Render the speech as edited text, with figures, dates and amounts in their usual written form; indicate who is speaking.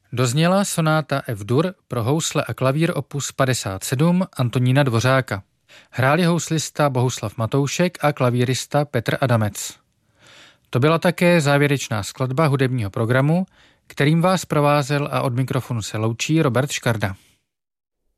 Speaker 1: Dozněla sonáta F-dur pro housle a klavír opus 57 Antonína Dvořáka. Hráli houslista Bohuslav Matoušek a klavírista Petr Adamec. To byla také závěrečná skladba hudebního programu, kterým vás provázel a od mikrofonu se loučí Robert Škarda.